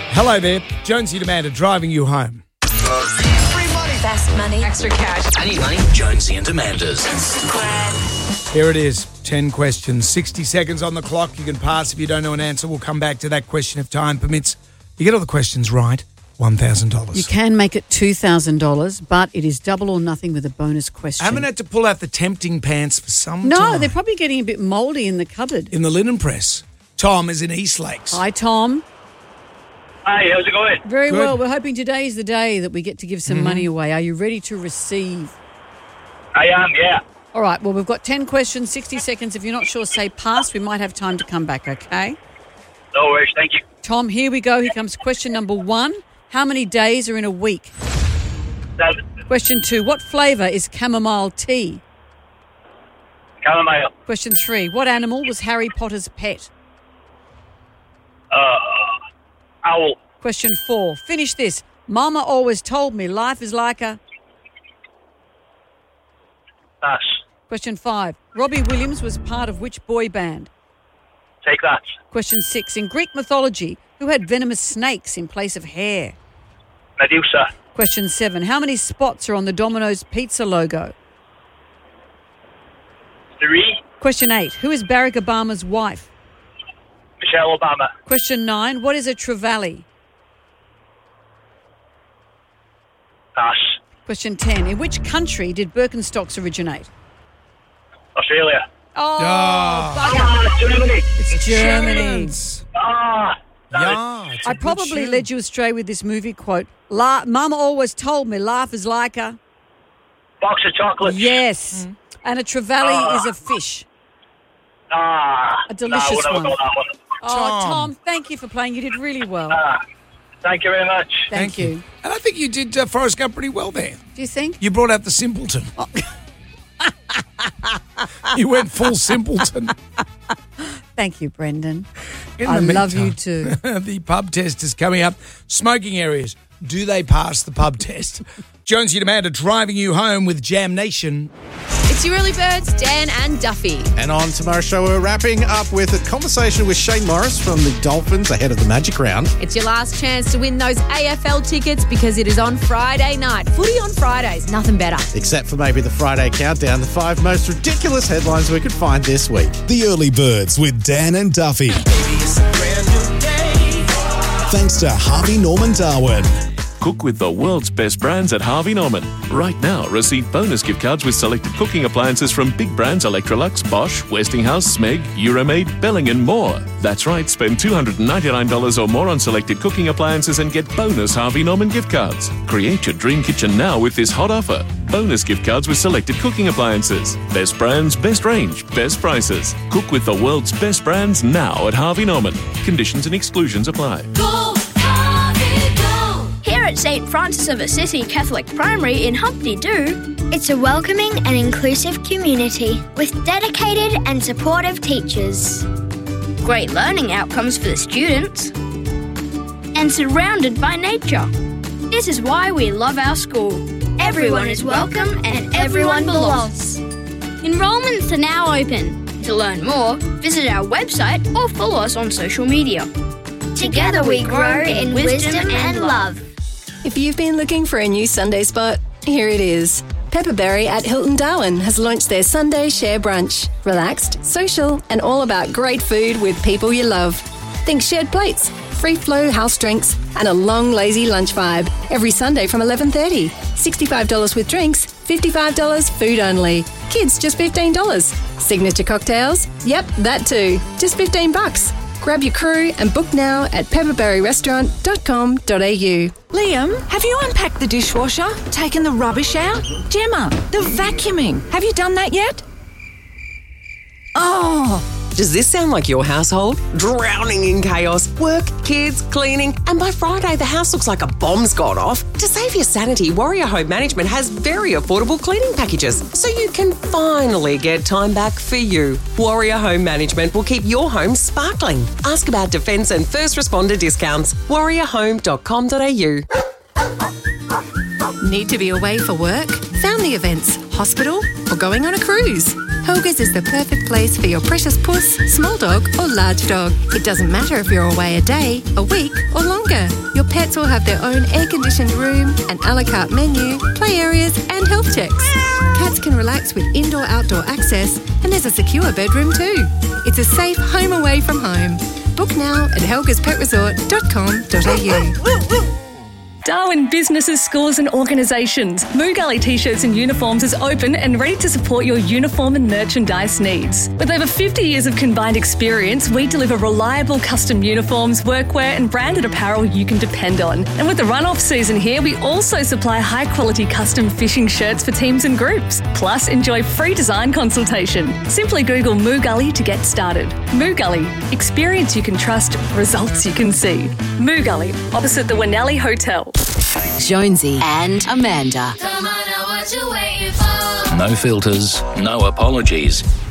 Hello there. Jonesy and Amanda driving you home. Free money. Fast money. Extra cash. I need money. Jonesy and Amanda's. Here it is. 10 questions. 60 seconds on the clock. You can pass if you don't know an answer. We'll come back to that question if time permits. You get all the questions right, $1,000. You can make it $2,000, but it is double or nothing with a bonus question. I haven't had to pull out the tempting pants for some time. No, they're probably getting a bit mouldy in the cupboard. In the linen press. Tom is in East Lakes. Hi, Tom. Hi, how's it going? Very Good. well. We're hoping today is the day that we get to give some money away. Are you ready to receive? I am, yeah. All right. Well, we've got 10 questions, 60 seconds. If you're not sure, say pass. We might have time to come back, okay? No worries, thank you. Tom, here we go. Here comes question number 1. How many days are in a week? 7. Question 2. What flavour is chamomile tea? Chamomile. Question 3. What animal was Harry Potter's pet? Owl. Question 4. Finish this. Mama always told me life is like a... Pass. Question 5. Robbie Williams was part of which boy band? Take that. Question 6. In Greek mythology, who had venomous snakes in place of hair? Medusa. Question 7. How many spots are on the Domino's pizza logo? 3. Question 8. Who is Barack Obama's wife? Michelle Obama. Question 9. What is a trevally? Pass. Question 10. In which country did Birkenstocks originate? Australia. Oh, Germany. it's Germany. Germans. Damn It's a I good probably shoe. led you astray with this movie quote. Mama always told me life is like a... Box of chocolates. Yes. And a trevally is a fish. A delicious I wouldn't one. have got that one. Oh, Tom, thank you for playing. You did really well. Thank you very much. Thank you. And I think you did Forrest Gump pretty well there. Do you think? You brought out the simpleton. You went full simpleton. Thank you, Brendan. In I the love you meantime, too. The pub test is coming up. Smoking areas. Do they pass the pub test? Jonesy and Amanda driving you home with Jam Nation. It's your early birds, Dan and Duffy. And on tomorrow's show, we're wrapping up with a conversation with Shane Morris from the Dolphins ahead of the Magic Round. It's your last chance to win those AFL tickets because it is on Friday night. Footy on Fridays, nothing better. Except for maybe the Friday countdown, the 5 most ridiculous headlines we could find this week. The Early Birds with Dan and Duffy. Thanks to Harvey Norman Darwin. Cook with the world's best brands at Harvey Norman. Right now, receive bonus gift cards with selected cooking appliances from big brands Electrolux, Bosch, Westinghouse, Smeg, Euromaid, Belling and more. That's right, spend $299 or more on selected cooking appliances and get bonus Harvey Norman gift cards. Create your dream kitchen now with this hot offer. Bonus gift cards with selected cooking appliances. Best brands, best range, best prices. Cook with the world's best brands now at Harvey Norman. Conditions and exclusions apply. Here at St. Francis of Assisi Catholic Primary in Humpty Doo, it's a welcoming and inclusive community with dedicated and supportive teachers. Great learning outcomes for the students. And surrounded by nature. This is why we love our school. Everyone is welcome and everyone belongs. Enrollments are now open. To learn more, visit our website or follow us on social media. Together we grow in wisdom and love. If you've been looking for a new Sunday spot, here it is. Pepperberry at Hilton Darwin has launched their Sunday Share Brunch. Relaxed, social, and all about great food with people you love. Think shared plates, free flow house drinks, and a long, lazy lunch vibe. Every Sunday from 11:30. $65 with drinks, $55 food only. Kids, just $15. Signature cocktails? Yep, that too. Just $15. Grab your crew and book now at pepperberryrestaurant.com.au. Liam, have you unpacked the dishwasher? Taken the rubbish out? Gemma, the vacuuming. Have you done that yet? Oh. Does this sound like your household? Drowning in chaos, work, kids, cleaning, and by Friday the house looks like a bomb's gone off. To save your sanity, Warrior Home Management has very affordable cleaning packages, so you can finally get time back for you. Warrior Home Management will keep your home sparkling. Ask about defence and first responder discounts. warriorhome.com.au. Need to be away for work, family events, hospital, or going on a cruise? Helga's is the perfect place for your precious puss, small dog or large dog. It doesn't matter if you're away a day, a week or longer. Your pets will have their own air-conditioned room, an a la carte menu, play areas and health checks. Cats can relax with indoor-outdoor access, and there's a secure bedroom too. It's a safe home away from home. Book now at helgaspetresort.com.au. Darwin businesses, schools and organisations. Moo Gully T-shirts and uniforms is open and ready to support your uniform and merchandise needs. With over 50 years of combined experience, we deliver reliable custom uniforms, workwear and branded apparel you can depend on. And with the run-off season here, we also supply high-quality custom fishing shirts for teams and groups. Plus, enjoy free design consultation. Simply Google Moo Gully to get started. Moo Gully. Experience you can trust, results you can see. Moo Gully, opposite the Winnelli Hotel. Jonesy and Amanda. No filters, no apologies.